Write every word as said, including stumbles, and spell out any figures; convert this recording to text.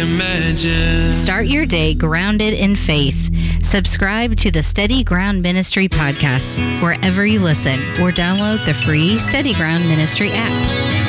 imagine. Start your day grounded in faith. Subscribe to the Steady Ground Ministry podcast wherever you listen or download the free Steady Ground Ministry app.